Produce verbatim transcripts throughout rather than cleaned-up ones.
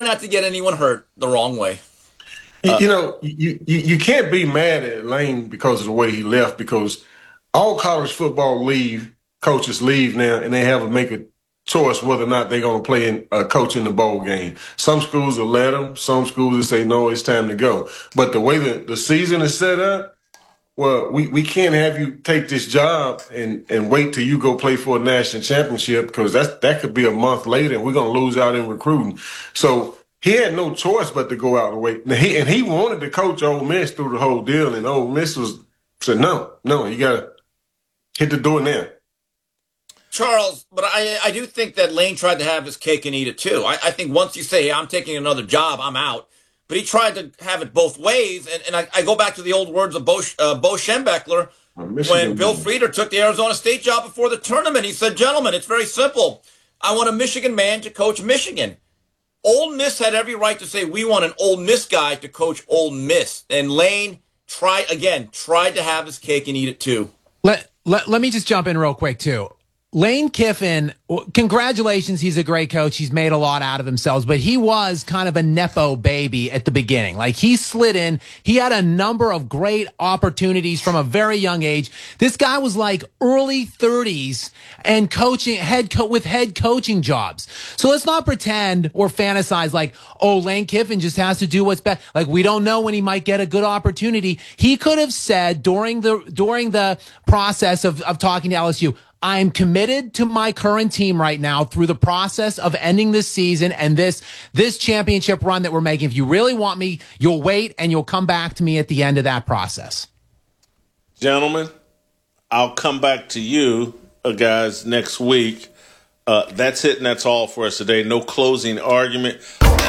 not to get anyone hurt the wrong way. You, you know, you, you you can't be mad at Lane because of the way he left, because all college football leave coaches leave now, and they have to make a choice whether or not they're going to play in uh, coach in the bowl game. Some schools will let them. Some schools will say, no, it's time to go. But the way that the season is set up, well, we, we can't have you take this job and, and wait till you go play for a national championship, because that's, that could be a month later and we're going to lose out in recruiting. So he had no choice but to go out and wait. And he, and he wanted to coach Ole Miss through the whole deal, and Ole Miss was said, no, no, you got to hit the door now. Charles, but I I do think that Lane tried to have his cake and eat it too. I, I think once you say, hey, I'm taking another job, I'm out. But he tried to have it both ways. And, and I, I go back to the old words of Bo, uh, Bo Schembechler when Bill Frieder took the Arizona State job before the tournament. He said, gentlemen, it's very simple. I want a Michigan man to coach Michigan. Ole Miss had every right to say, we want an Ole Miss guy to coach Ole Miss. And Lane, tried again, tried to have his cake and eat it too. Let, let, let me just jump in real quick too. Lane Kiffin, congratulations. He's a great coach. He's made a lot out of himself, but he was kind of a Nepo baby at the beginning. Like, he slid in. He had a number of great opportunities from a very young age. This guy was like early thirties and coaching head co- with head coaching jobs. So let's not pretend or fantasize like, oh, Lane Kiffin just has to do what's best. Like, we don't know when he might get a good opportunity. He could have said during the, during the process of, of talking to L S U, I'm committed to my current team right now through the process of ending this season and this this championship run that we're making. If you really want me, you'll wait and you'll come back to me at the end of that process. Gentlemen, I'll come back to you uh, guys next week. Uh, that's it, and that's all for us today. No closing argument.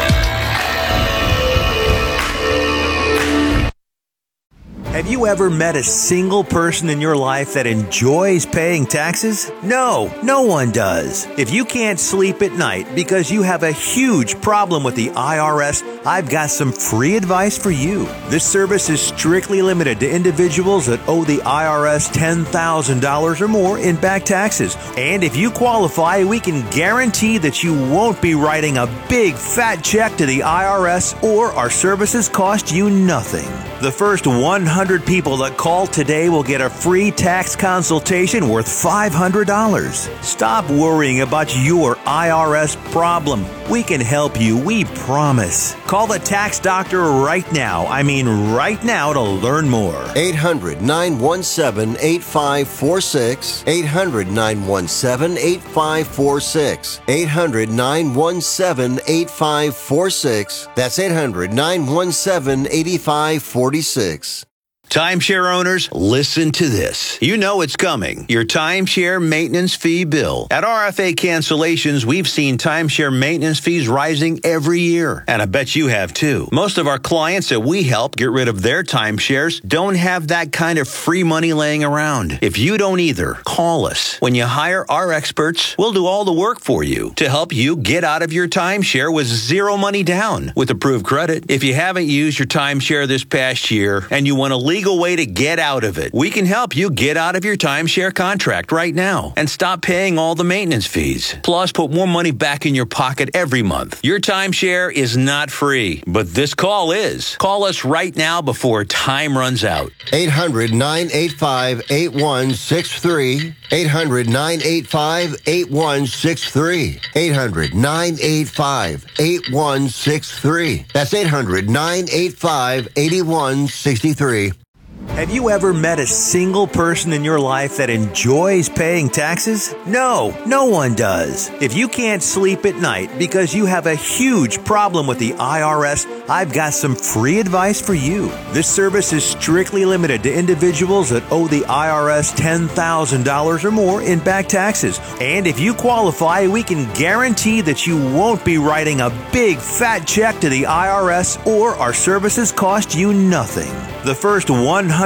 Have you ever met a single person in your life that enjoys paying taxes? No, no one does. If you can't sleep at night because you have a huge problem with the I R S, I've got some free advice for you. This service is strictly limited to individuals that owe the I R S ten thousand dollars or more in back taxes. And if you qualify, we can guarantee that you won't be writing a big fat check to the I R S, or our services cost you nothing. The first one hundred people that call today will get a free tax consultation worth five hundred dollars. Stop worrying about your I R S problem. We can help you, we promise. Call the tax doctor right now. I mean right now to learn more. eight hundred, nine one seven, eight five four six. eight hundred, nine one seven, eight five four six. eight hundred, nine one seven, eight five four six. That's eight hundred, nine one seven, eight five four six. Timeshare owners, listen to this. You know it's coming. Your timeshare maintenance fee bill. At R F A Cancellations, we've seen timeshare maintenance fees rising every year. And I bet you have too. Most of our clients that we help get rid of their timeshares don't have that kind of free money laying around. If you don't either, call us. When you hire our experts, we'll do all the work for you to help you get out of your timeshare with zero money down with approved credit. If you haven't used your timeshare this past year and you want to leave legal way to get out of it. We can help you get out of your timeshare contract right now and stop paying all the maintenance fees. Plus, put more money back in your pocket every month. Your timeshare is not free, but this call is. Call us right now before time runs out. eight hundred, nine eight five, eight one six three. eight hundred, nine eight five, eight one six three. eight hundred, nine eight five, eight one six three. That's eight hundred, nine eight five, eight one six three. Have you ever met a single person in your life that enjoys paying taxes? No, no one does. If you can't sleep at night because you have a huge problem with the I R S, I've got some free advice for you. This service is strictly limited to individuals that owe the I R S ten thousand dollars or more in back taxes. And if you qualify, we can guarantee that you won't be writing a big fat check to the I R S, or our services cost you nothing. The first one hundred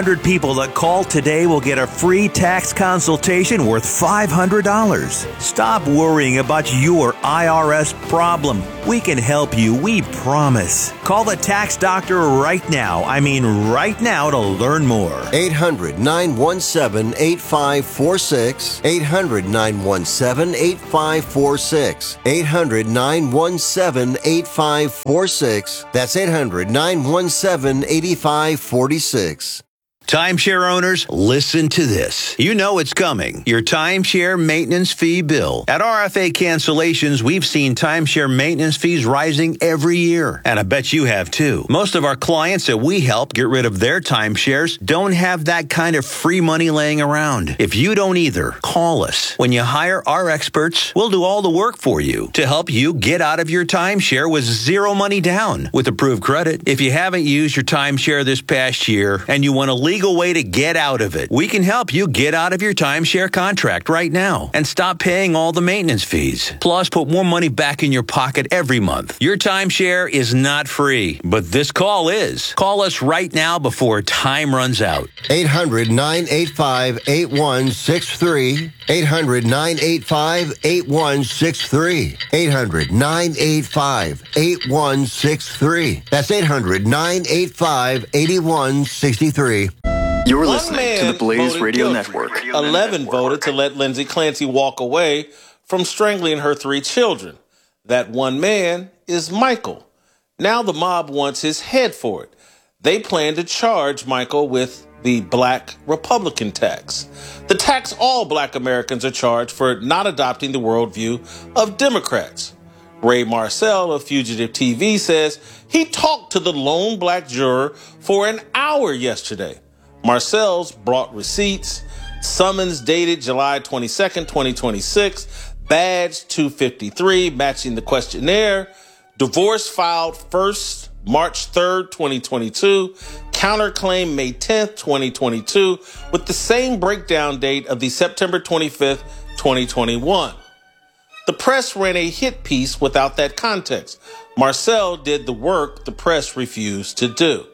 hundred people that call today will get a free tax consultation worth five hundred dollars. Stop worrying about your I R S problem. We can help you, we promise. Call the tax doctor right now. I mean right now to learn more. eight hundred, nine one seven, eight five four six. eight hundred, nine one seven, eight five four six. eight hundred, nine one seven, eight five four six. That's eight hundred, nine one seven, eight five four six. Timeshare owners, listen to this. You know it's coming. Your timeshare maintenance fee bill. At R F A Cancellations, we've seen timeshare maintenance fees rising every year. And I bet you have too. Most of our clients that we help get rid of their timeshares don't have that kind of free money laying around. If you don't either, call us. When you hire our experts, we'll do all the work for you to help you get out of your timeshare with zero money down with approved credit. If you haven't used your timeshare this past year and you want to leave legal way to get out of it. We can help you get out of your timeshare contract right now and stop paying all the maintenance fees. Plus, put more money back in your pocket every month. Your timeshare is not free, but this call is. Call us right now before time runs out. eight hundred, nine eight five, eight one six three. eight hundred, nine eight five, eight one six three. eight hundred, nine eight five, eight one six three. That's eight hundred, nine eight five, eight one six three. You're One listening man to the Blaze voted Radio guilty. Network. eleven voted to let Lindsay Clancy walk away from strangling her three children. That one man is Michael. Now the mob wants his head for it. They plan to charge Michael with the Black Republican tax, the tax all Black Americans are charged for not adopting the worldview of Democrats. Ray Marcel of Fugitive T V says he talked to the lone Black juror for an hour yesterday. Marcel's brought receipts, summons dated July twenty-second, twenty twenty-six, badge two fifty-three matching the questionnaire, divorce filed first March third, twenty twenty-two, counterclaim May tenth, twenty twenty-two, with the same breakdown date of the September twenty-fifth, twenty twenty-one. The press ran a hit piece without that context. Marcel did the work the press refused to do.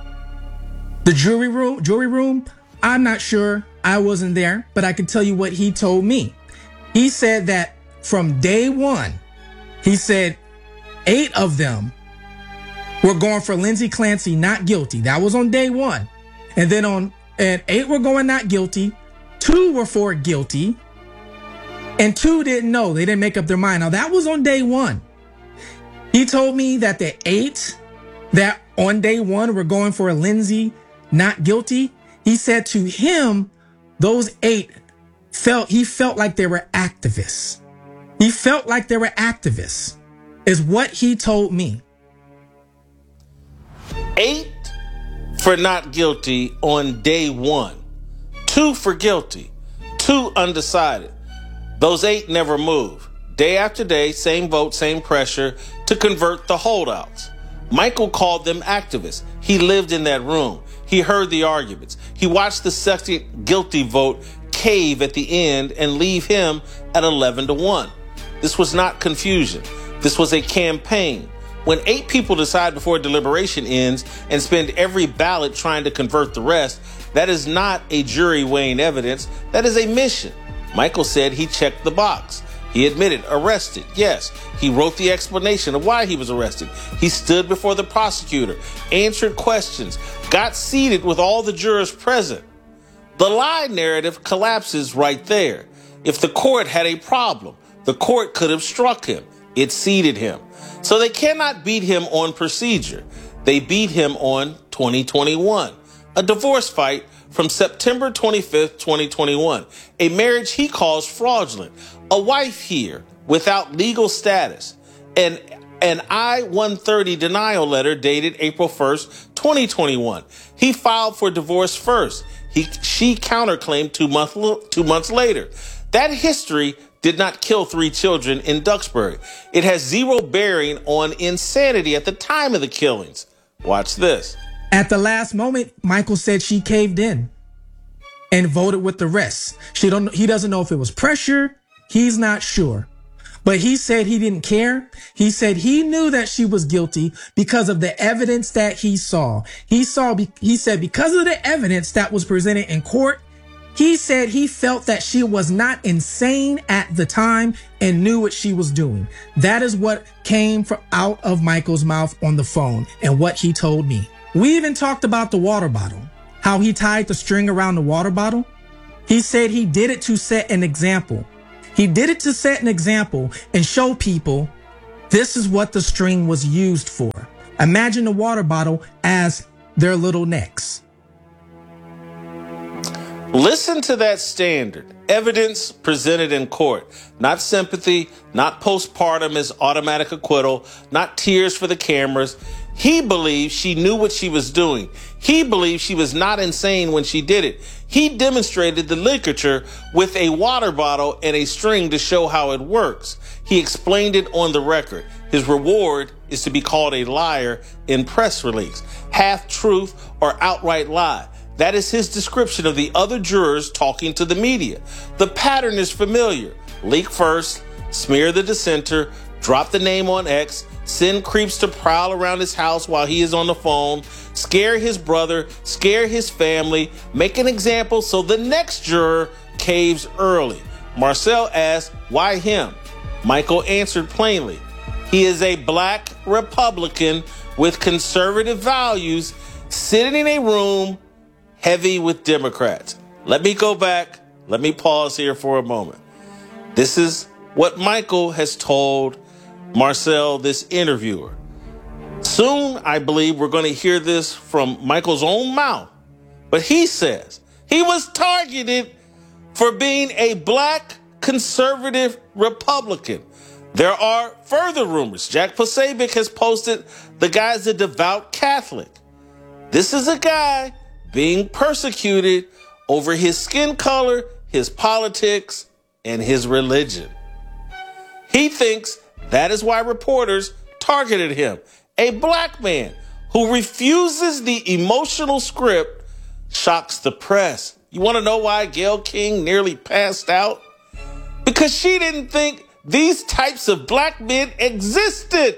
The jury room, jury room, I'm not sure. I wasn't there, but I can tell you what he told me. He said that from day one, he said eight of them were going for Lindsay Clancy not guilty. That was on day one. And then on, and eight were going not guilty. Two were for guilty. And two didn't know. They didn't make up their mind. Now that was on day one. He told me that the eight that on day one were going for Lindsay not guilty, he said to him, those eight felt, he felt like they were activists. He felt like they were activists, is what he told me. Eight for not guilty on day one. Two for guilty. Two undecided. Those eight never moved. Day after day, same vote, same pressure to convert the holdouts. Michael called them activists. He lived in that room. He heard the arguments. He watched the second guilty vote cave at the end and leave him at eleven to one. This was not confusion. This was a campaign. When eight people decide before deliberation ends and spend every ballot trying to convert the rest, that is not a jury weighing evidence. That is a mission. Michael said he checked the box. He admitted, arrested, yes. He wrote the explanation of why he was arrested. He stood before the prosecutor, answered questions, got seated with all the jurors present. The lie narrative collapses right there. If the court had a problem, the court could have struck him. It seated him. So they cannot beat him on procedure. They beat him on twenty twenty-one, a divorce fight from September twenty-fifth, twenty twenty-one, a marriage he calls fraudulent, a wife here without legal status, and an I one thirty denial letter dated April first, twenty twenty-one. He filed for divorce first. He, she counterclaimed two, month, two months later. That history did not kill three children in Duxbury. It has zero bearing on insanity at the time of the killings. Watch this. At the last moment, Michael said she caved in and voted with the rest. She don't. He doesn't know if it was pressure. He's not sure. But he said he didn't care. He said he knew that she was guilty because of the evidence that he saw. He saw, he said because of the evidence that was presented in court, he said he felt that she was not insane at the time and knew what she was doing. That is what came from out of Michael's mouth on the phone and what he told me. We even talked about the water bottle, how he tied the string around the water bottle. He said he did it to set an example. He did it to set an example and show people this is what the string was used for. Imagine the water bottle as their little necks. Listen to that standard. Evidence presented in court. Not sympathy, not postpartum as automatic acquittal, not tears for the cameras. He believed she knew what she was doing. He believed she was not insane when she did it. He demonstrated the ligature with a water bottle and a string to show how it works. He explained it on the record. His reward is to be called a liar in press release, half truth or outright lie. That is his description of the other jurors talking to the media. The pattern is familiar. Leak first, smear the dissenter, drop the name on X, send creeps to prowl around his house while he is on the phone, scare his brother, scare his family, make an example so the next juror caves early. Marcel asked, why him? Michael answered plainly, he is a black Republican with conservative values sitting in a room heavy with Democrats. Let me go back. Let me pause here for a moment. This is what Michael has told Marcel, this interviewer. Soon, I believe we're going to hear this from Michael's own mouth. But he says he was targeted for being a black conservative Republican. There are further rumors. Jack Posobiec has posted the guy's a devout Catholic. This is a guy being persecuted over his skin color, his politics, and his religion. He thinks that is why reporters targeted him. A black man who refuses the emotional script shocks the press. You want to know why Gayle King nearly passed out? Because she didn't think these types of black men existed.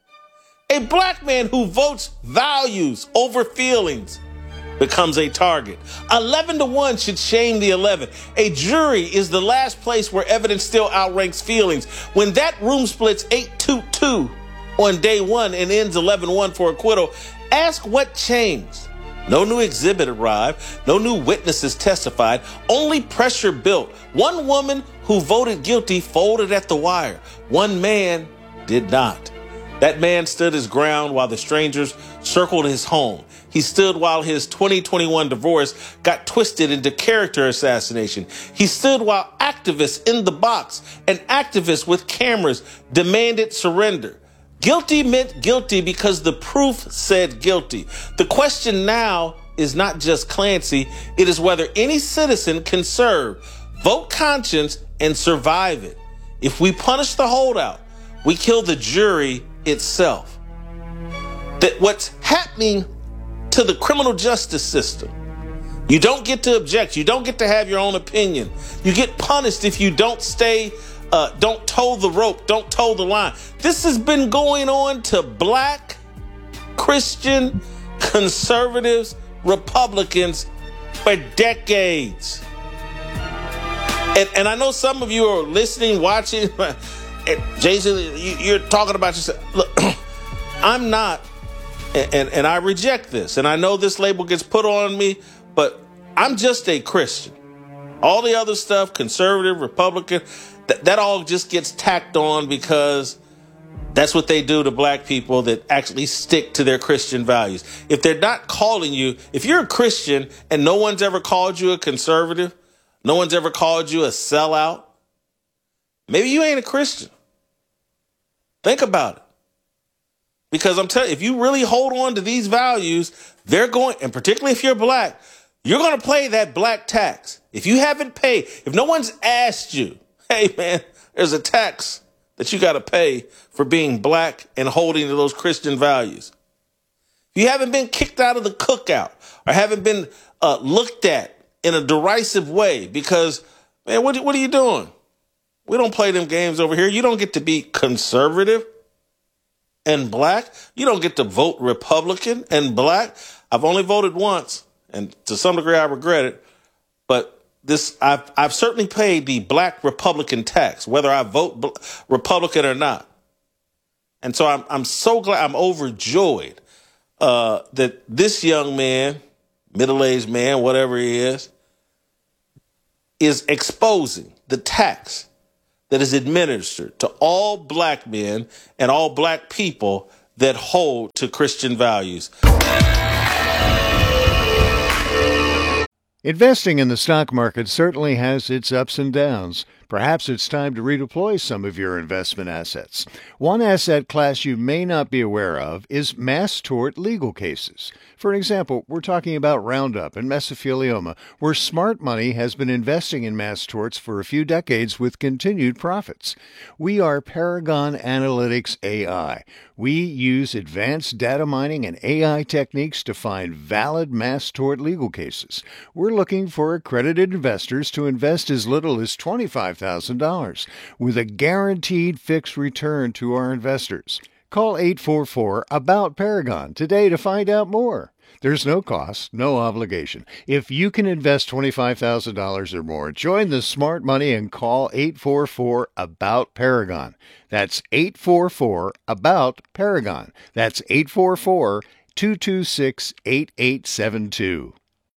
A black man who votes values over feelings becomes a target. eleven to one should shame the eleven. A jury is the last place where evidence still outranks feelings. When that room splits eight two two on day one and ends eleven one for acquittal, ask what changed. No new exhibit arrived. No new witnesses testified. Only pressure built. One woman who voted guilty folded at the wire. One man did not. That man stood his ground while the strangers circled his home. He stood while his twenty twenty-one divorce got twisted into character assassination. He stood while activists in the box and activists with cameras demanded surrender. Guilty meant guilty because the proof said guilty. The question now is not just Clancy. It is whether any citizen can serve, vote conscience, and survive it. If we punish the holdout, we kill the jury itself. That what's happening to the criminal justice system, you don't get to object. You don't get to have your own opinion. You get punished if you don't stay, uh, don't toe the rope, don't toe the line. This has been going on to black, Christian, conservatives, Republicans for decades. And, and I know some of you are listening, watching. Jason, you, you're talking about yourself. Look, I'm not. And, and I reject this. And I know this label gets put on me, but I'm just a Christian. All the other stuff, conservative, Republican, th- that all just gets tacked on because that's what they do to black people that actually stick to their Christian values. If they're not calling you, if you're a Christian and no one's ever called you a conservative, no one's ever called you a sellout, maybe you ain't a Christian. Think about it. Because I'm telling you, if you really hold on to these values, they're going, and particularly if you're black, you're going to pay that black tax. If you haven't paid, if no one's asked you, hey man, there's a tax that you got to pay for being black and holding to those Christian values. If you haven't been kicked out of the cookout or haven't been uh, looked at in a derisive way because, man, what, what are you doing? We don't play them games over here. You don't get to be conservative and black. You don't get to vote Republican and black. I've only voted once, and to some degree I regret it. But this, I've, I've certainly paid the black Republican tax, whether I vote bl- Republican or not. And so I'm, I'm so glad, I'm overjoyed uh, that this young man, middle-aged man, whatever he is, is exposing the tax that is administered to all black men and all black people that hold to Christian values. Investing in the stock market certainly has its ups and downs. Perhaps it's time to redeploy some of your investment assets. One asset class you may not be aware of is mass tort legal cases. For example, we're talking about Roundup and mesothelioma, where smart money has been investing in mass torts for a few decades with continued profits. We are Paragon Analytics A I. We use advanced data mining and A I techniques to find valid mass tort legal cases. We're looking for accredited investors to invest as little as twenty-five thousand dollars with a guaranteed fixed return to our investors. Call eight four four, ABOUT Paragon today to find out more. There's no cost, no obligation. If you can invest twenty-five thousand dollars or more, join the smart money and call eight four four, ABOUT Paragon. That's eight four four, ABOUT Paragon. That's eight four four, two two six, eight eight seven two.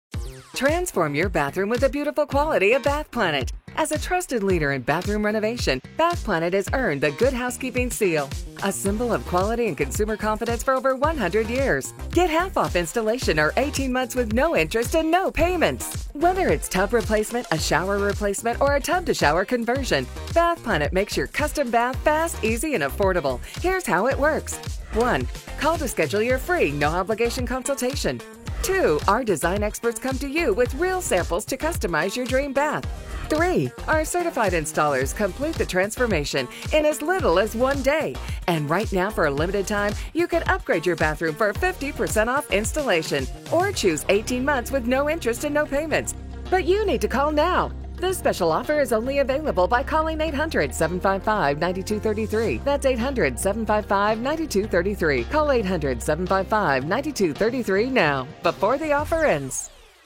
Transform your bathroom with the beautiful quality of Bath Planet. As a trusted leader in bathroom renovation, Bath Planet has earned the Good Housekeeping seal, a symbol of quality and consumer confidence for over one hundred years. Get half off installation or eighteen months with no interest and no payments. Whether it's tub replacement, a shower replacement, or a tub-to-shower conversion, Bath Planet makes your custom bath fast, easy, and affordable. Here's how it works. one. Call to schedule your free, no-obligation consultation. two. Our design experts come to you with real samples to customize your dream bath. three. Our certified installers complete the transformation in as little as one day. And right now, for a limited time, you can upgrade your bathroom for fifty percent off installation or choose eighteen months with no interest and no payments. But you need to call now. This special offer is only available by calling eight hundred, seven five five, nine two three three. That's eight hundred, seven five five, nine two three three. Call eight hundred, seven five five, nine two three three now, before the offer ends.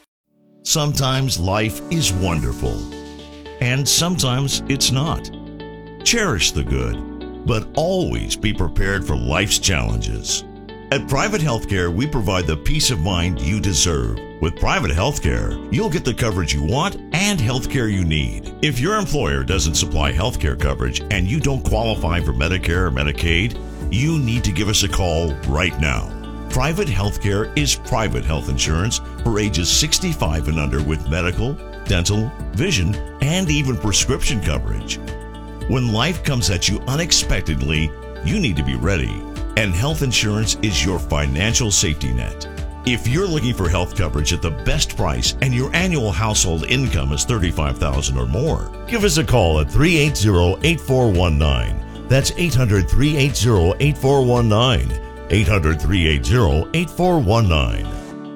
Sometimes life is wonderful, and sometimes it's not. Cherish the good, but always be prepared for life's challenges. At Private Healthcare, we provide the peace of mind you deserve. With Private Healthcare, you'll get the coverage you want and healthcare you need. If your employer doesn't supply healthcare coverage and you don't qualify for Medicare or Medicaid, you need to give us a call right now. Private Healthcare is private health insurance for ages sixty-five and under with medical, dental, vision, and even prescription coverage. When life comes at you unexpectedly, you need to be ready. And health insurance is your financial safety net. If you're looking for health coverage at the best price and your annual household income is thirty-five thousand dollars or more, give us a call at three eight zero, eight four one nine. That's eight hundred, three eight zero, eight four one nine. eight hundred, three eight zero, eight four one nine.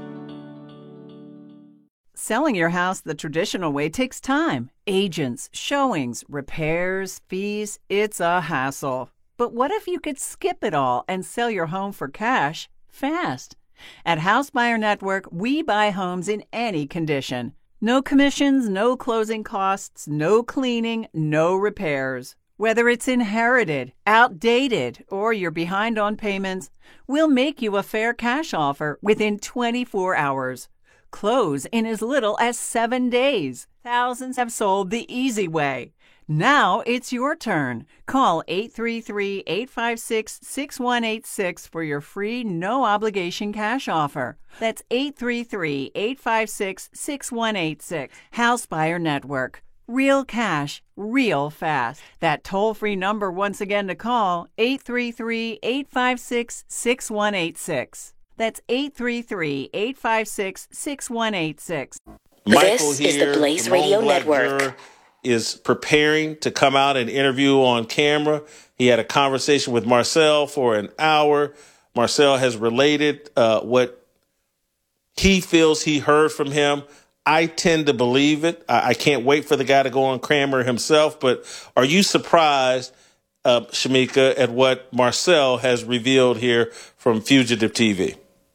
Selling your house the traditional way takes time. Agents, showings, repairs, fees. It's a hassle. But what if you could skip it all and sell your home for cash fast? At House Buyer Network, we buy homes in any condition. No commissions, no closing costs, no cleaning, no repairs. Whether it's inherited, outdated, or you're behind on payments, we'll make you a fair cash offer within twenty-four hours. Close in as little as seven days. Thousands have sold the easy way. Now it's your turn. Call eight three three, eight five six, six one eight six for your free no-obligation cash offer. That's eight three three, eight five six, six one eight six. House Buyer Network. Real cash, real fast. That toll-free number once again to call, eight three three, eight five six, six one eight six. That's eight three three, eight five six, six one eight six. Michael This here, is the Blaze the Radio lone black Network. juror, is preparing to come out and interview on camera. He had a conversation with Marcel for an hour. Marcel has related uh, what he feels he heard from him. I tend to believe it. I, I can't wait for the guy to go on Kramer himself. But are you surprised, uh, Shamika, at what Marcel has revealed here from Fugitive T V?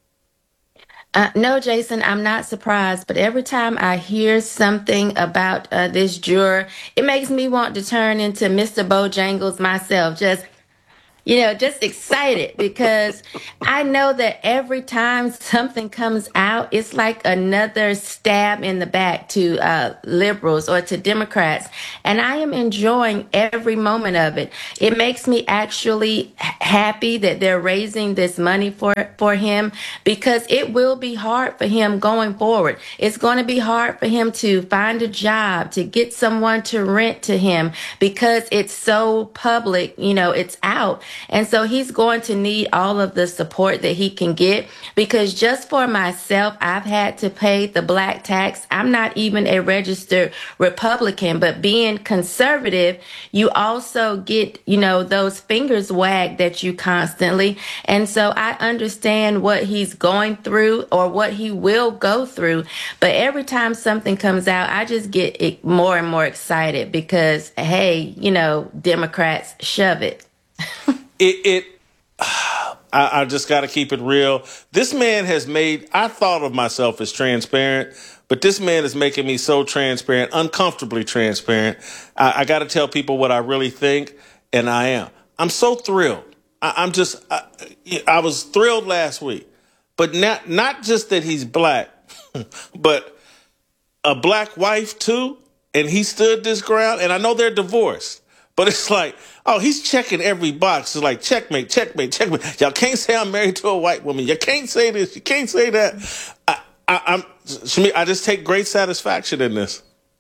Uh, no, Jason, I'm not surprised, but every time I hear something about uh, this juror, it makes me want to turn into Mister Bojangles myself. Just, you know, just excited because I know that every time something comes out, it's like another stab in the back to uh, liberals or to Democrats. And I am enjoying every moment of it. It makes me actually happy that they're raising this money for, for him because it will be hard for him going forward. It's going to be hard for him to find a job, to get someone to rent to him because it's so public, you know, it's out. And so he's going to need all of the support that he can get because just for myself, I've had to pay the black tax. I'm not even a registered Republican, but being conservative, you also get, you know, those fingers wagged at you constantly. And so I understand what he's going through or what he will go through. But every time something comes out, I just get more and more excited because, hey, you know, Democrats, shove it. It, it I, I just got to keep it real. This man has made, I thought of myself as transparent, but this man is making me so transparent, uncomfortably transparent. I, I got to tell people what I really think, and I am. I'm so thrilled. I, I'm just, I, I was thrilled last week, but not, not just that he's black, but a black wife too, and he stood this ground, and I know they're divorced. But it's like, oh, he's checking every box. It's like, checkmate, checkmate, checkmate. Y'all can't say I'm married to a white woman. You can't say this. You can't say that. I, I, I'm, Shami, I just take great satisfaction in this.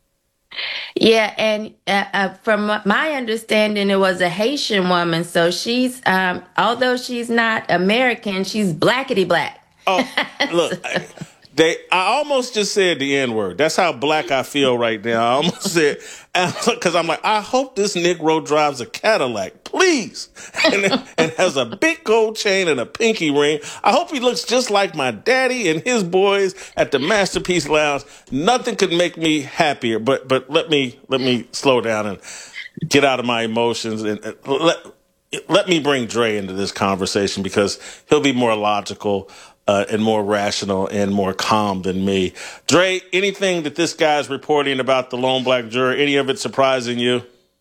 Yeah, and uh, uh, from my understanding, it was a Haitian woman. So she's, um, although she's not American, she's blackety black. Oh, look. I, They, I almost just said the N-word. That's how black I feel right now. I almost said, because I'm like, I hope this Negro drives a Cadillac, please, and, and has a big gold chain and a pinky ring. I hope he looks just like my daddy and his boys at the Masterpiece Lounge. Nothing could make me happier. But but let me let me slow down and get out of my emotions and, and let let me bring Dre into this conversation because he'll be more logical. Uh, and more rational and more calm than me. Dre, anything that this guy's reporting about the lone black juror, any of it surprising you?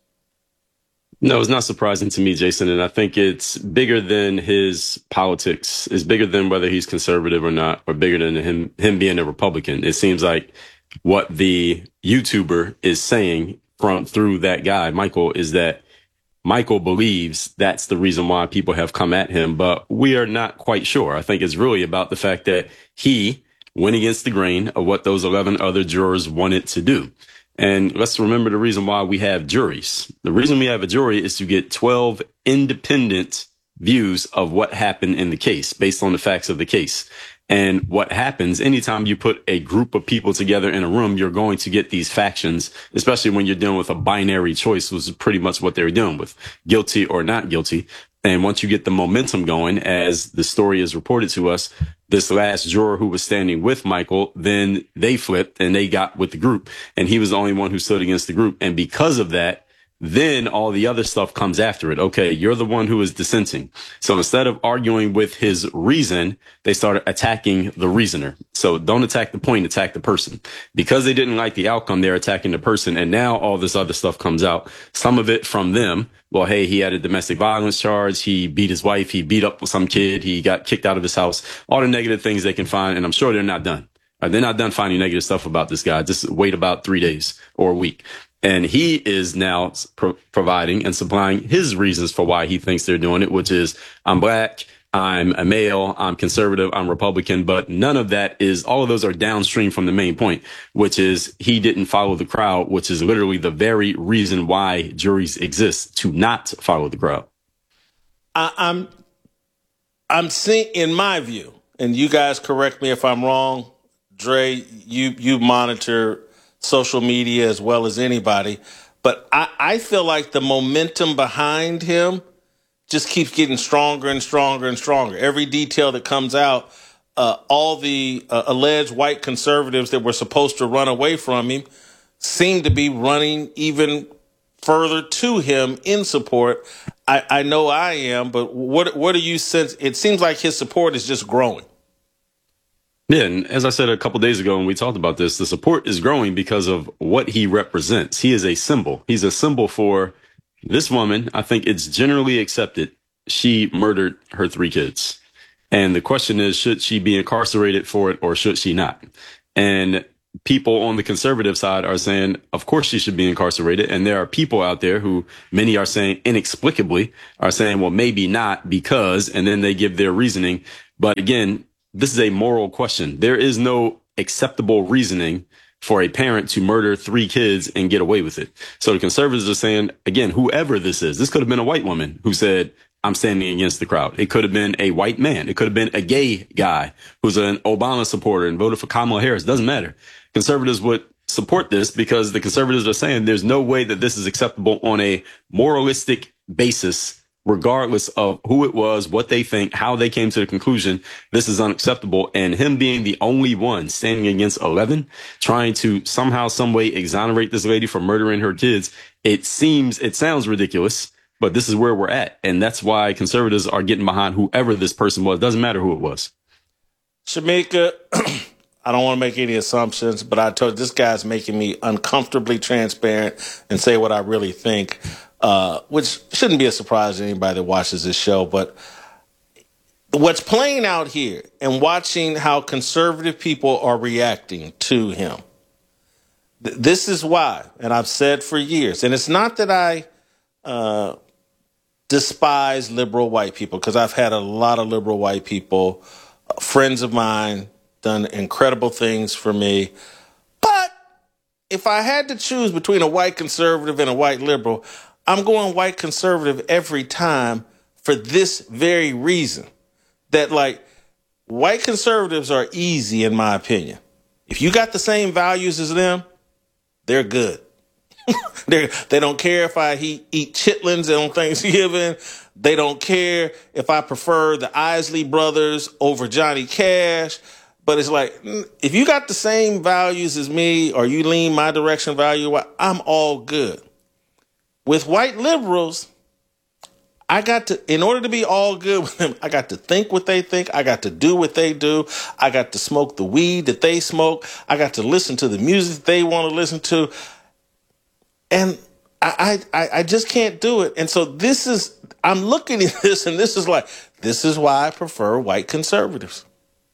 No, it's not surprising to me, Jason. And I think it's bigger than his politics. It's bigger than whether he's conservative or not, or bigger than him, him being a Republican. It seems like what the YouTuber is saying from through that guy, Michael, is that Michael believes that's the reason why people have come at him, but we are not quite sure. I think it's really about the fact that he went against the grain of what those eleven other jurors wanted to do. And let's remember the reason why we have juries. The reason we have a jury is to get twelve independent views of what happened in the case based on the facts of the case. And what happens anytime you put a group of people together in a room, you're going to get these factions, especially when you're dealing with a binary choice, which is pretty much what they're dealing with, guilty or not guilty. And once you get the momentum going, as the story is reported to us, this last juror who was standing with Michael, then they flipped and they got with the group. And he was the only one who stood against the group. And because of that, then all the other stuff comes after it. Okay, you're the one who is dissenting. So instead of arguing with his reason, they started attacking the reasoner. So don't attack the point, attack the person. Because they didn't like the outcome, they're attacking the person. And now all this other stuff comes out. Some of it from them. Well, hey, he had a domestic violence charge. He beat his wife. He beat up some kid. He got kicked out of his house. All the negative things they can find. And I'm sure they're not done. They're not done finding negative stuff about this guy. Just wait about three days or a week. And he is now pro- providing and supplying his reasons for why he thinks they're doing it, which is I'm black, I'm a male, I'm conservative, I'm Republican. But none of that is, all of those are downstream from the main point, which is he didn't follow the crowd, which is literally the very reason why juries exist, to not follow the crowd. I, I'm, I'm seeing, in my view, and you guys correct me if I'm wrong, Dre, you, you monitor social media as well as anybody, but I, I feel like the momentum behind him just keeps getting stronger and stronger and stronger. Every detail that comes out, uh, all the uh, alleged white conservatives that were supposed to run away from him seem to be running even further to him in support. I, I know I am, but what what do you sense? It seems like his support is just growing. Yeah, and as I said a couple days ago when we talked about this, the support is growing because of what he represents. He is a symbol. He's a symbol for this woman. I think it's generally accepted she murdered her three kids. And the question is, should she be incarcerated for it or should she not? And people on the conservative side are saying, of course she should be incarcerated. And there are people out there who many are saying inexplicably are saying, well, maybe not because, and then they give their reasoning. But again, this is a moral question. There is no acceptable reasoning for a parent to murder three kids and get away with it. So the conservatives are saying, again, whoever this is, this could have been a white woman who said, I'm standing against the crowd. It could have been a white man. It could have been a gay guy who's an Obama supporter and voted for Kamala Harris. Doesn't matter. Conservatives would support this because the conservatives are saying there's no way that this is acceptable on a moralistic basis, regardless of who it was, what they think, how they came to the conclusion. This is unacceptable. And him being the only one standing against eleven, trying to somehow, some way exonerate this lady for murdering her kids, it seems, it sounds ridiculous. But this is where we're at. And that's why conservatives are getting behind whoever this person was. Doesn't matter who it was. Shamika, I don't want to make any assumptions, but I told you, this guy's making me uncomfortably transparent and say what I really think, uh, which shouldn't be a surprise to anybody that watches this show. But what's playing out here and watching how conservative people are reacting to him, th- this is why, and I've said for years, and it's not that I uh, despise liberal white people, because I've had a lot of liberal white people, uh, friends of mine, done incredible things for me. But if I had to choose between a white conservative and a white liberal, I'm going white conservative every time for this very reason. That, like, white conservatives are easy, in my opinion. If you got the same values as them, they're good. they they don't care if I eat, eat chitlins on Thanksgiving. They don't care if I prefer the Isley Brothers over Johnny Cash. But it's like, if you got the same values as me or you lean my direction value, I'm all good. With white liberals, I got to, in order to be all good with them, I got to think what they think. I got to do what they do. I got to smoke the weed that they smoke. I got to listen to the music they want to listen to. And I, I, I just can't do it. And so this is, I'm looking at this and this is like, this is why I prefer white conservatives.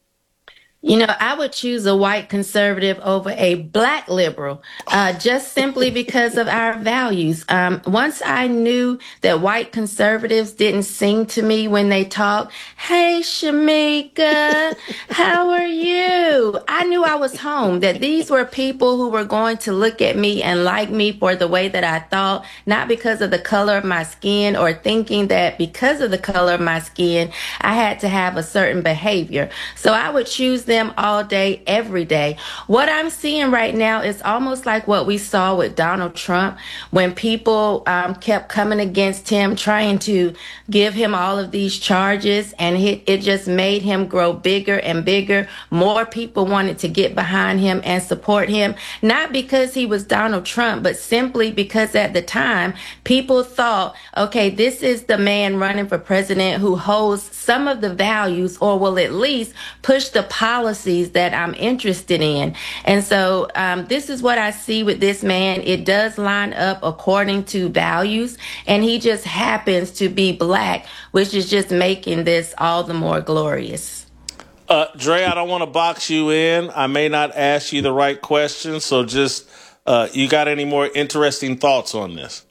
You know, I would choose a white conservative over a black liberal, uh, just simply because of our values. Um, once I knew that white conservatives didn't sing to me when they talk, hey, Shamika, how are you? I knew I was home, that these were people who were going to look at me and like me for the way that I thought, not because of the color of my skin or thinking that because of the color of my skin, I had to have a certain behavior. So I would choose them all day, every day. What I'm seeing right now is almost like what we saw with Donald Trump when people um, kept coming against him, trying to give him all of these charges, and it, it just made him grow bigger and bigger. More people wanted to get behind him and support him, not because he was Donald Trump, but simply because at the time, people thought, okay, this is the man running for president who holds some of the values or will at least push the policies that I'm interested in. And so um, this is what I see with this man. It does line up according to values, and he just happens to be black, which is just making this all the more glorious. Uh, Dre, I don't want to box you in. I may not ask you the right question, so just, uh, you got any more interesting thoughts on this?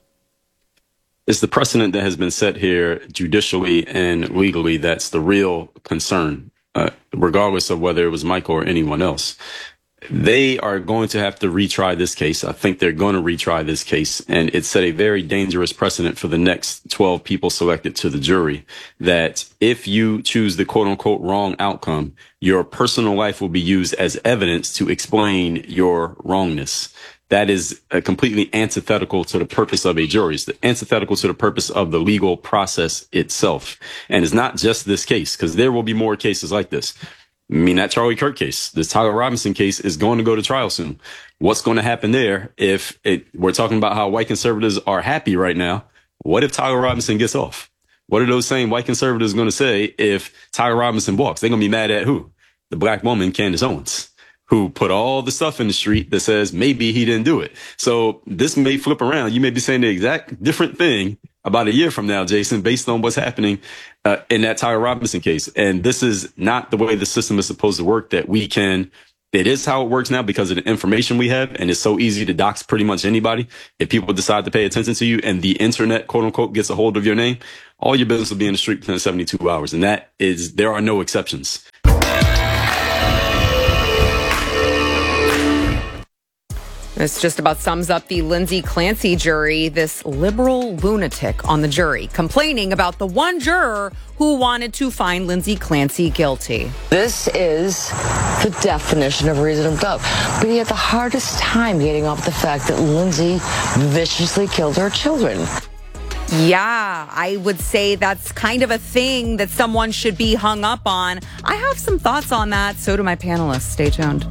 It's the precedent that has been set here judicially and legally that's the real concern. Uh, regardless of whether it was Michael or anyone else. They are going to have to retry this case. I think they're going to retry this case. And it set a very dangerous precedent for the next twelve people selected to the jury that if you choose the quote unquote wrong outcome, your personal life will be used as evidence to explain your wrongness. That is uh, completely antithetical to the purpose of a jury. It's antithetical to the purpose of the legal process itself. And it's not just this case, because there will be more cases like this. I mean, that Charlie Kirk case, this Tyler Robinson case is going to go to trial soon. What's going to happen there if it, we're talking about how white conservatives are happy right now? What if Tyler Robinson gets off? What are those same white conservatives going to say if Tyler Robinson walks? They're going to be mad at who? The black woman, Candace Owens, who put all the stuff in the street that says maybe he didn't do it. So this may flip around. You may be saying the exact different thing about a year from now, Jason, based on what's happening uh, in that Tyler Robinson case. And this is not the way the system is supposed to work, that we can, it is how it works now because of the information we have. And it's so easy to dox pretty much anybody. If people decide to pay attention to you and the internet, quote unquote, gets a hold of your name, all your business will be in the street within seventy-two hours. And that is, there are no exceptions. This just about sums up the Lindsay Clancy jury, this liberal lunatic on the jury, complaining about the one juror who wanted to find Lindsay Clancy guilty. This is the definition of reasonable doubt. But he had the hardest time getting off the fact that Lindsay viciously killed her children. Yeah, I would say that's kind of a thing that someone should be hung up on. I have some thoughts on that. So do my panelists. Stay tuned.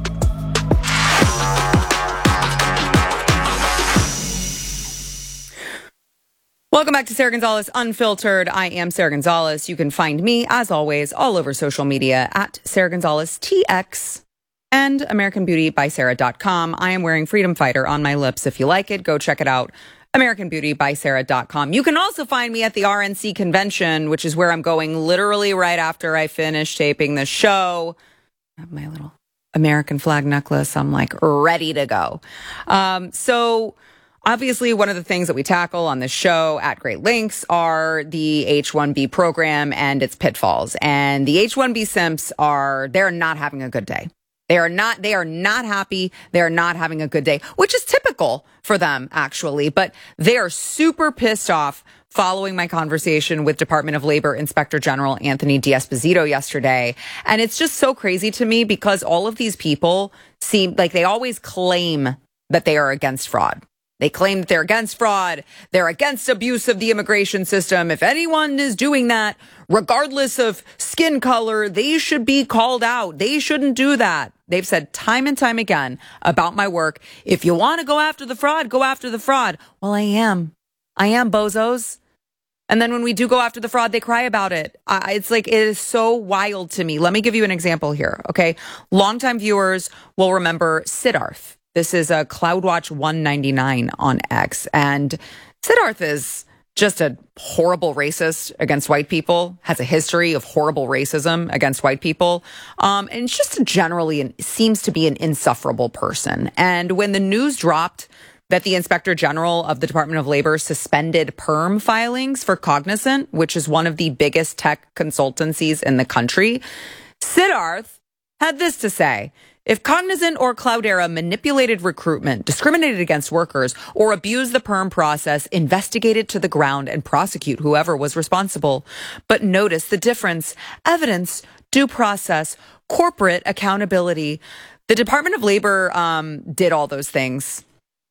Welcome back to Sarah Gonzalez Unfiltered. I am Sarah Gonzalez. You can find me, as always, all over social media at Sarah Gonzalez T X and American Beauty by Sarah dot com. I am wearing Freedom Fighter on my lips. If you like it, go check it out. American Beauty by Sarah dot com. You can also find me at the R N C convention, which is where I'm going literally right after I finish taping the show. I have my little American flag necklace. I'm like ready to go. Um, so... Obviously, one of the things that we tackle on this show at great lengths are the H one B program and its pitfalls. And the H one B simps are, they're not having a good day. They are not, they are not happy. They are not having a good day, which is typical for them, actually. But they are super pissed off following my conversation with Department of Labor Inspector General Anthony D'Esposito yesterday. And it's just so crazy to me because all of these people seem like they always claim that they are against fraud. They claim that they're against fraud. They're against abuse of the immigration system. If anyone is doing that, regardless of skin color, they should be called out. They shouldn't do that. They've said time and time again about my work. If you want to go after the fraud, go after the fraud. Well, I am. I am, bozos. And then when we do go after the fraud, they cry about it. I, it's like, it is so wild to me. Let me give you an example here, okay? Longtime viewers will remember Siddharth. This is a CloudWatch one ninety-nine on X. And Siddharth is just a horrible racist against white people, has a history of horrible racism against white people. Um, and it's just generally an, seems to be an insufferable person. And when the news dropped that the Inspector General of the Department of Labor suspended perm filings for Cognizant, which is one of the biggest tech consultancies in the country, Siddharth had this to say. If Cognizant or Cloudera manipulated recruitment, discriminated against workers, or abused the perm process, investigate it to the ground and prosecute whoever was responsible. But notice the difference. Evidence, due process, corporate accountability. The Department of Labor um, did all those things.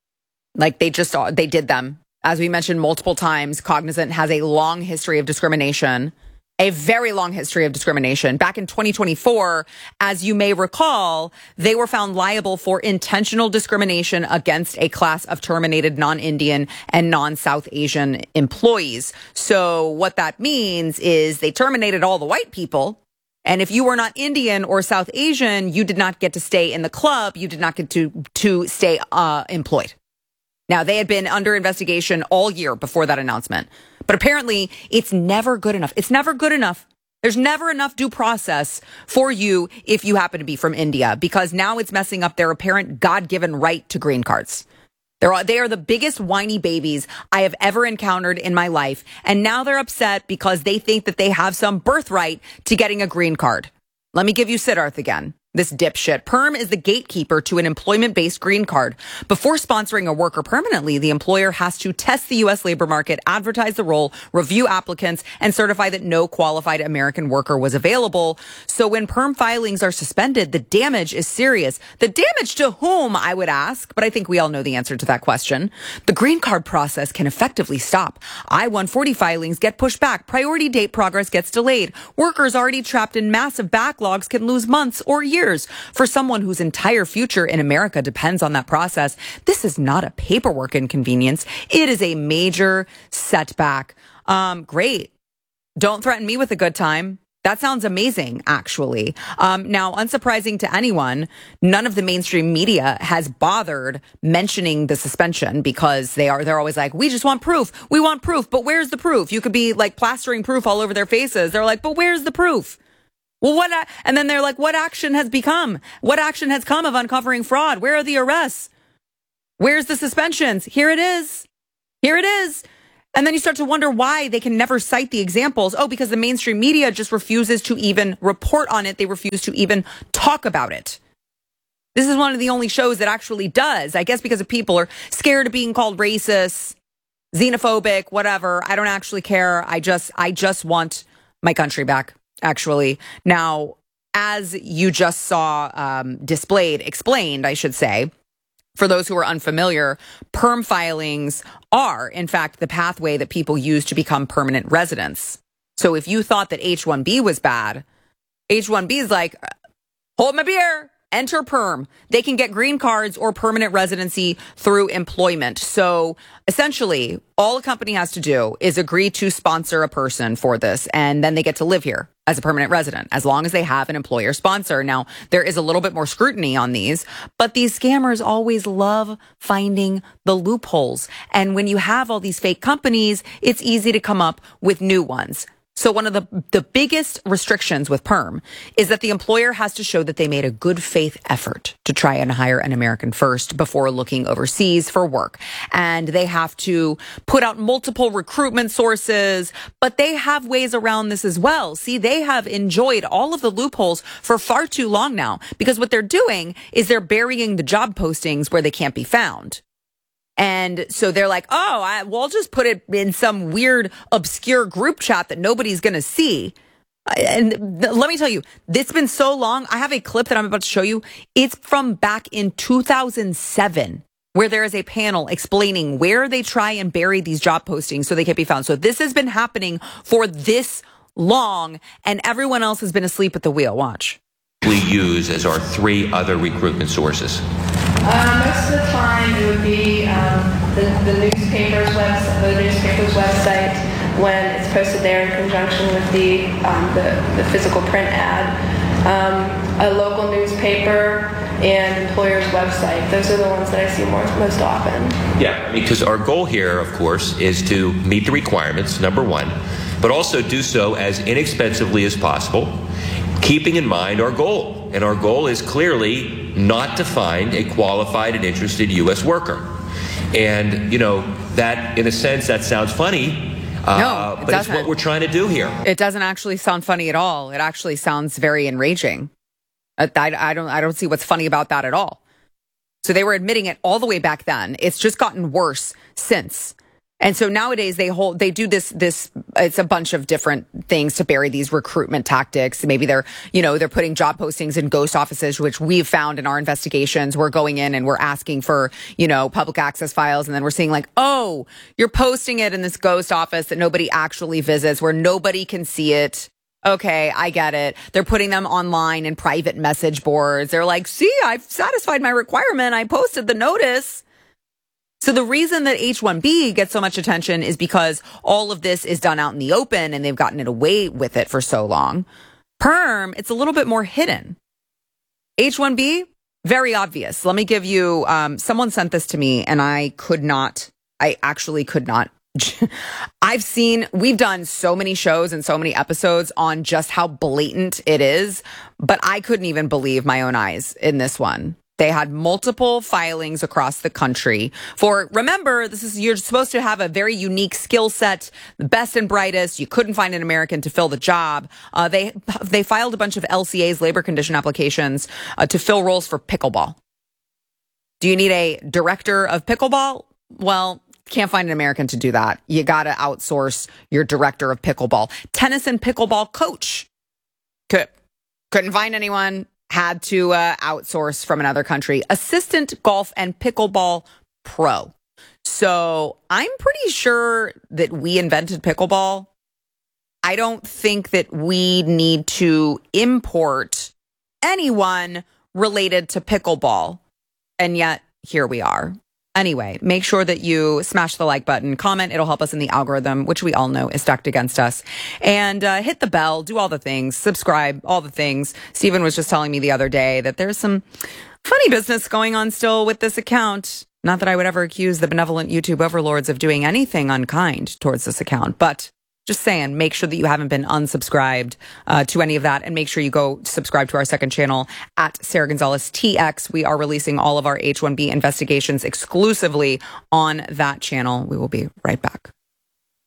Like they just, they did them. As we mentioned multiple times, Cognizant has a long history of discrimination. A very long history of discrimination. Back in twenty twenty-four, as you may recall, they were found liable for intentional discrimination against a class of terminated non-Indian and non-South Asian employees. So what that means is they terminated all the white people. And if you were not Indian or South Asian, you did not get to stay in the club. You did not get to, to stay uh, employed. Now, they had been under investigation all year before that announcement. But apparently, it's never good enough. It's never good enough. There's never enough due process for you if you happen to be from India, because now it's messing up their apparent God-given right to green cards. They're, they are the biggest whiny babies I have ever encountered in my life. And now they're upset because they think that they have some birthright to getting a green card. Let me give you Siddharth again. This dipshit. Perm is the gatekeeper to an employment-based green card. Before sponsoring a worker permanently, the employer has to test the U S labor market, advertise the role, review applicants, and certify that no qualified American worker was available. So when perm filings are suspended, the damage is serious. The damage to whom, I would ask, but I think we all know the answer to that question. The green card process can effectively stop. I one forty filings get pushed back. Priority date progress gets delayed. Workers already trapped in massive backlogs can lose months or years. For someone whose entire future in America depends on that process, this is not a paperwork inconvenience. It is a major setback. Um, great. Don't threaten me with a good time. That sounds amazing, actually. Um, now, unsurprising to anyone, none of the mainstream media has bothered mentioning the suspension because they are, they're always like, we just want proof. We want proof. But where's the proof? You could be like plastering proof all over their faces. They're like, but where's the proof? Well, what, and then they're like, what action has become? What action has come of uncovering fraud? Where are the arrests? Where's the suspensions? Here it is. Here it is. And then you start to wonder why they can never cite the examples. Oh, because the mainstream media just refuses to even report on it. They refuse to even talk about it. This is one of the only shows that actually does. I guess because of people are scared of being called racist, xenophobic, whatever. I don't actually care. I just, I just want my country back. Actually, now, as you just saw um, displayed, explained, I should say, for those who are unfamiliar, perm filings are, in fact, the pathway that people use to become permanent residents. So if you thought that H one B was bad, H one B is like, hold my beer. Enter perm. They can get green cards or permanent residency through employment. So essentially, all a company has to do is agree to sponsor a person for this, and then they get to live here as a permanent resident, as long as they have an employer sponsor. Now, there is a little bit more scrutiny on these, but these scammers always love finding the loopholes. And when you have all these fake companies, it's easy to come up with new ones. So one of the, the biggest restrictions with perm is that the employer has to show that they made a good faith effort to try and hire an American first before looking overseas for work. And they have to put out multiple recruitment sources, but they have ways around this as well. See, they have enjoyed all of the loopholes for far too long now, because what they're doing is they're burying the job postings where they can't be found. And so they're like, oh, I, well, I'll just put it in some weird, obscure group chat that nobody's going to see. And th- let me tell you, it's been so long. I have a clip that I'm about to show you. It's from back in two thousand seven, where there is a panel explaining where they try and bury these job postings so they can't be found. So this has been happening for this long, and everyone else has been asleep at the wheel. Watch. We use as our three other recruitment sources. Uh, most of the time, it would be um, the, the newspaper's website, the newspaper's website when it's posted there in conjunction with the um, the, the physical print ad, um, a local newspaper, and employer's website. Those are the ones that I see more, most often. Yeah, because our goal here, of course, is to meet the requirements, number one, but also do so as inexpensively as possible, keeping in mind our goal. And our goal is clearly not to find a qualified and interested U S worker. And, you know, that, in a sense, that sounds funny, uh, no, it but doesn't. It's what we're trying to do here. It doesn't actually sound funny at all. It actually sounds very enraging. I, I, I don't, I don't see what's funny about that at all. So they were admitting it all the way back then. It's just gotten worse since. And so nowadays they hold, they do this, this, it's a bunch of different things to bury these recruitment tactics. Maybe they're, you know, they're putting job postings in ghost offices, which we've found in our investigations. We're going in and we're asking for, you know, public access files. And then we're seeing like, oh, you're posting it in this ghost office that nobody actually visits, where nobody can see it. Okay, I get it. They're putting them online in private message boards. They're like, see, I've satisfied my requirement. I posted the notice. So the reason that H one B gets so much attention is because all of this is done out in the open and they've gotten it away with it for so long. Perm, it's a little bit more hidden. H one B, very obvious. Let me give you, um, someone sent this to me and I could not, I actually could not. I've seen, we've done so many shows and so many episodes on just how blatant it is, but I couldn't even believe my own eyes in this one. They had multiple filings across the country for, remember, this is, you're supposed to have a very unique skill set, the best and brightest. You couldn't find an American to fill the job. Uh, they, they filed a bunch of L C A's, labor condition applications, uh, to fill roles for pickleball. Do you need a director of pickleball? Well, can't find an American to do that. You got to outsource your director of pickleball. Tennis and pickleball coach. Could, couldn't find anyone. Had to uh, outsource from another country. Assistant golf and pickleball pro. So I'm pretty sure that we invented pickleball. I don't think that we need to import anyone related to pickleball. And yet, here we are. Anyway, make sure that you smash the like button, comment. It'll help us in the algorithm, which we all know is stacked against us. And uh, hit the bell, do all the things, subscribe, all the things. Stephen was just telling me the other day that there's some funny business going on still with this account. Not that I would ever accuse the benevolent YouTube overlords of doing anything unkind towards this account, but just saying, make sure that you haven't been unsubscribed uh, to any of that, and make sure you go subscribe to our second channel at Sarah Gonzalez T X. We are releasing all of our H one B investigations exclusively on that channel. We will be right back.